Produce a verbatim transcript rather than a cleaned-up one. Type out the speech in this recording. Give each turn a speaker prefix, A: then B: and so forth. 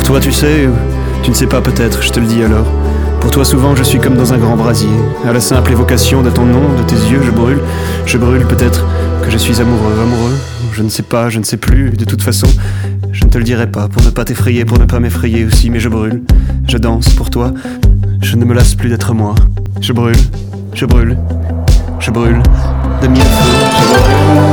A: toi, tu sais, ou tu ne sais pas peut-être, je te le dis alors. Pour toi, souvent, je suis comme dans un grand brasier. À la simple évocation de ton nom, de tes yeux, je brûle. Je brûle peut-être que je suis amoureux, amoureux. Je ne sais pas, je ne sais plus. De toute façon, je ne te le dirai pas pour ne pas t'effrayer, pour ne pas m'effrayer aussi. Mais je brûle, je danse pour toi. Je ne me lasse plus d'être moi. Je brûle, je brûle, je brûle de mille feux. Je brûle.